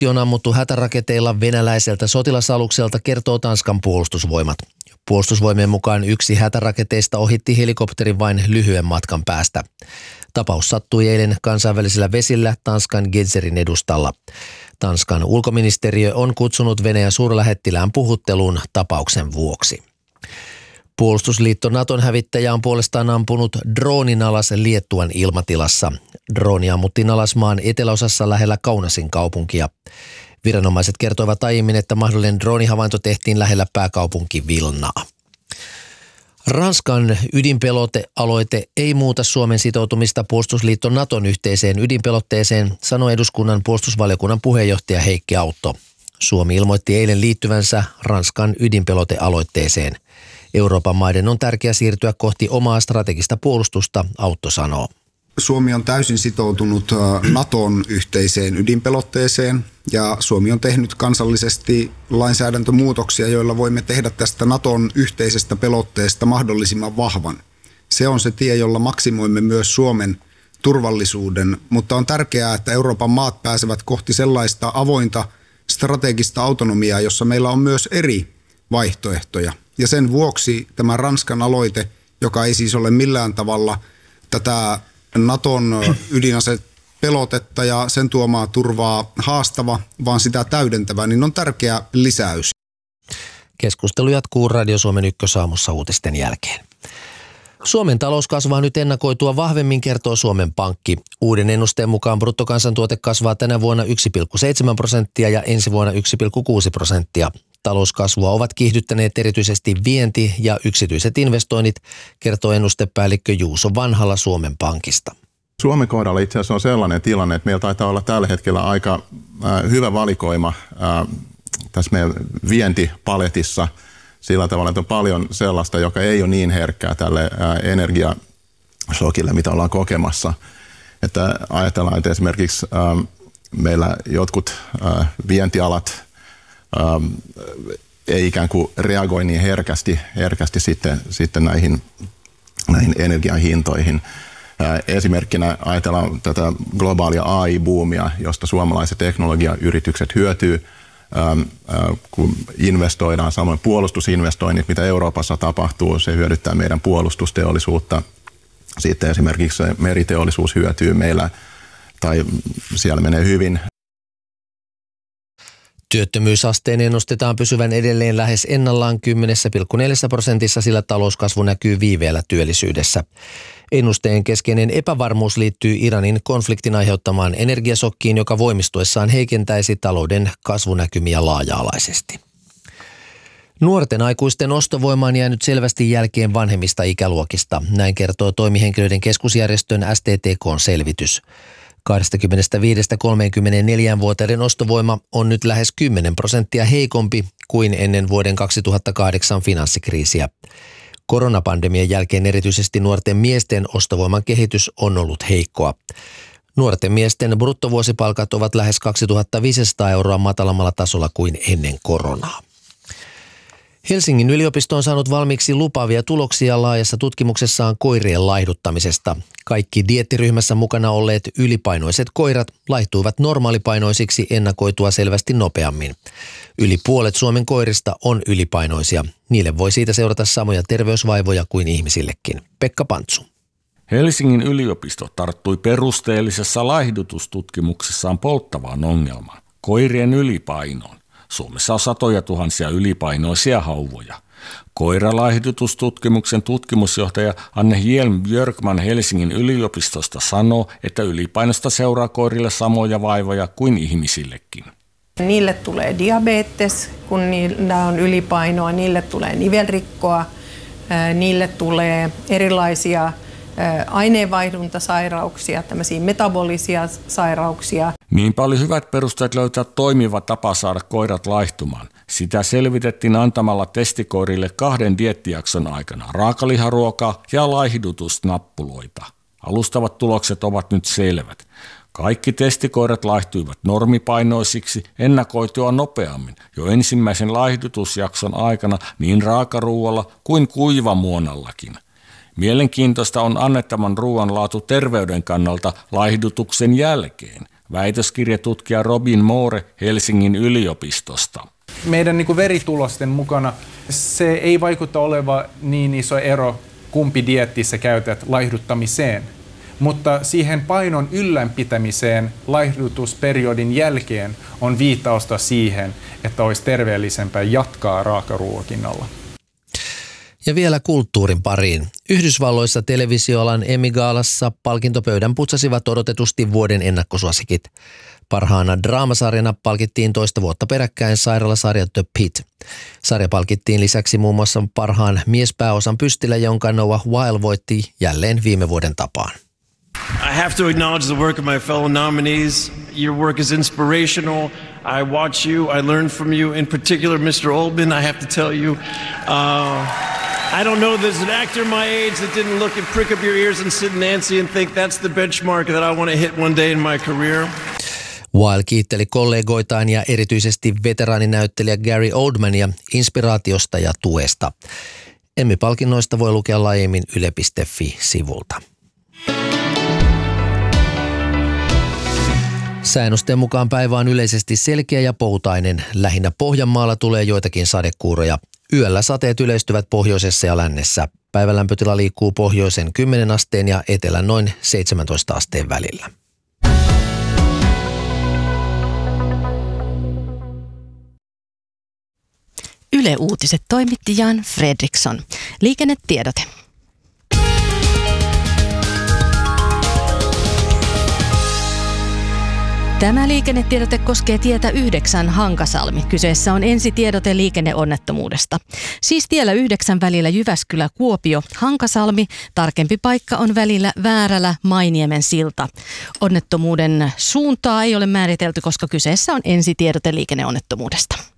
pilotti on ammuttu hätäraketeilla venäläiseltä sotilasalukselta, kertoo Tanskan puolustusvoimat. Puolustusvoimien mukaan yksi hätäraketeista ohitti helikopterin vain lyhyen matkan päästä. Tapaus sattui eilen kansainvälisillä vesillä Tanskan Genserin edustalla. Tanskan ulkoministeriö on kutsunut Venäjän suurlähettilään puhutteluun tapauksen vuoksi. Puolustusliitto Naton hävittäjä on puolestaan ampunut droonin alas Liettuan ilmatilassa. Drooni ammuttiin alas maan eteläosassa lähellä Kaunasin kaupunkia. Viranomaiset kertoivat aiemmin, että mahdollinen droonihavainto tehtiin lähellä pääkaupunki Vilnaa. Ranskan ydinpelotealoite ei muuta Suomen sitoutumista puolustusliitto Naton yhteiseen ydinpelotteeseen, sanoi eduskunnan puolustusvaliokunnan puheenjohtaja Heikki Autto. Suomi ilmoitti eilen liittyvänsä Ranskan ydinpelotealoitteeseen. Euroopan maiden on tärkeää siirtyä kohti omaa strategista puolustusta, Autto sanoo. Suomi on täysin sitoutunut Naton yhteiseen ydinpelotteeseen ja Suomi on tehnyt kansallisesti lainsäädäntömuutoksia, joilla voimme tehdä tästä Naton yhteisestä pelotteesta mahdollisimman vahvan. Se on se tie, jolla maksimoimme myös Suomen turvallisuuden, mutta on tärkeää, että Euroopan maat pääsevät kohti sellaista avointa strategista autonomiaa, jossa meillä on myös eri vaihtoehtoja. Ja sen vuoksi tämä Ranskan aloite, joka ei siis ole millään tavalla tätä Naton ydinasepelotetta ja sen tuomaa turvaa haastava, vaan sitä täydentävä, niin on tärkeä lisäys. Keskustelu jatkuu Radio Suomen Ykkösaamussa uutisten jälkeen. Suomen talous kasvaa nyt ennakoitua vahvemmin, kertoo Suomen Pankki. Uuden ennusteen mukaan bruttokansantuote kasvaa tänä vuonna 1,7% ja ensi vuonna 1,6%. Talouskasvua ovat kiihdyttäneet erityisesti vienti ja yksityiset investoinnit, kertoo ennustepäällikkö Juuso Vanhala Suomen Pankista. Suomen kohdalla itse asiassa on sellainen tilanne, että meillä taitaa olla tällä hetkellä aika hyvä valikoima tässä meidän vientipaletissa sillä tavalla, että on paljon sellaista, joka ei ole niin herkkää tälle energiashokille, mitä ollaan kokemassa. Että ajatellaan, että esimerkiksi meillä jotkut vientialat ei ikään kuin reagoi niin herkästi sitten näihin energian hintoihin. Esimerkkinä ajatellaan tätä globaalia AI-buumia, josta suomalaiset teknologiayritykset hyötyy, kun investoidaan, samoin puolustusinvestoinnit, mitä Euroopassa tapahtuu, se hyödyttää meidän puolustusteollisuutta. Sitten esimerkiksi se meriteollisuus hyötyy meillä, tai siellä menee hyvin. Työttömyysasteen ennustetaan pysyvän edelleen lähes ennallaan 10,4%, sillä talouskasvu näkyy viiveellä työllisyydessä. Ennusteen keskeinen epävarmuus liittyy Iranin konfliktin aiheuttamaan energiasokkiin, joka voimistuessaan heikentäisi talouden kasvunäkymiä laaja-alaisesti. Nuorten aikuisten ostovoima on jäänyt selvästi jälkeen vanhemmista ikäluokista. Näin kertoo toimihenkilöiden keskusjärjestön STTK:n selvitys. 25-34-vuotiaiden ostovoima on nyt lähes 10% heikompi kuin ennen vuoden 2008 finanssikriisiä. Koronapandemian jälkeen erityisesti nuorten miesten ostovoiman kehitys on ollut heikkoa. Nuorten miesten bruttovuosipalkat ovat lähes 2500 € matalammalla tasolla kuin ennen koronaa. Helsingin yliopisto on saanut valmiiksi lupaavia tuloksia laajassa tutkimuksessaan koirien laihduttamisesta. Kaikki dieettiryhmässä mukana olleet ylipainoiset koirat laihtuivat normaalipainoisiksi ennakoitua selvästi nopeammin. Yli puolet Suomen koirista on ylipainoisia. Niille voi siitä seurata samoja terveysvaivoja kuin ihmisillekin. Pekka Pantsu. Helsingin yliopisto tarttui perusteellisessa laihdutustutkimuksessaan polttavaan ongelmaan, koirien ylipainoon. Suomessa on satoja tuhansia ylipainoisia hauvoja. Koiralaihdutustutkimuksen tutkimusjohtaja Anne Hjelm-Björkman Helsingin yliopistosta sanoo, että ylipainosta seuraa koirille samoja vaivoja kuin ihmisillekin. Niille tulee diabetes, kun niillä on ylipainoa, niille tulee nivelrikkoa, niille tulee erilaisia aineenvaihduntasairauksia, tämmöisiä metabolisia sairauksia. Niinpä oli hyvät perusteet löytää toimiva tapa saada koirat laihtumaan. Sitä selvitettiin antamalla testikoirille 2 dieettijakson aikana raakaliharuokaa ja laihdutusnappuloita. Alustavat tulokset ovat nyt selvät. Kaikki testikoirat laihtuivat normipainoisiksi ennakoitua nopeammin jo ensimmäisen laihdutusjakson aikana niin raakaruualla kuin kuivamuonallakin. Mielenkiintoista on annettavan ruoan laatu terveyden kannalta laihdutuksen jälkeen. Väitöskirjatutkija Robin Moore Helsingin yliopistosta. Meidän veritulosten mukana se ei vaikuta olevan niin iso ero, kumpi dieetti sä käytät laihduttamiseen. Mutta siihen painon ylläpitämiseen laihdutusperiodin jälkeen on viittausta siihen, että olisi terveellisempää jatkaa raakaruokinnalla. Ja vielä kulttuurin pariin. Yhdysvalloissa televisioalan Emmy-gaalassa palkintopöydän putsasivat odotetusti vuoden ennakkosuosikit. Parhaana draamasarjana palkittiin toista vuotta peräkkäin sairaalasarja The Pit. Sarja palkittiin lisäksi muun muassa parhaan miespääosan pystillä, jonka Noah Weil voitti jälleen viime vuoden tapaan. I have to acknowledge the work of my fellow nominees. Your work is inspirational. I watch you. I learn from you. In particular, Mr. Oldman, I have to tell you, I don't know there's an actor my age that didn't look and prick up your ears and sit Nancy and think that's the benchmark that I want to hit one day in my career. Weil kiitteli kollegoitaan ja erityisesti veteraaninäyttelijä Gary Oldmania inspiraatiosta ja tuesta. Emmy-palkinnoista voi lukea laajemmin yle.fi-sivulta. Säännösten mukaan päivä on yleisesti selkeä ja poutainen. Lähinnä Pohjanmaalla tulee joitakin sadekuuroja. Yöllä sateet yleistyvät pohjoisessa ja lännessä. Päivän lämpötila liikkuu pohjoisen 10 asteen ja etelän noin 17 asteen välillä. Yle Uutiset toimitti Jan Fredriksson. Liikennetiedote. Tämä liikennetiedote koskee tietä 9 Hankasalmi. Kyseessä on ensitiedote liikenneonnettomuudesta. Siis tiellä 9 välillä Jyväskylä-Kuopio Hankasalmi. Tarkempi paikka on välillä Väärälä Mainiemen silta. Onnettomuuden suuntaa ei ole määritelty, koska kyseessä on ensitiedote liikenneonnettomuudesta.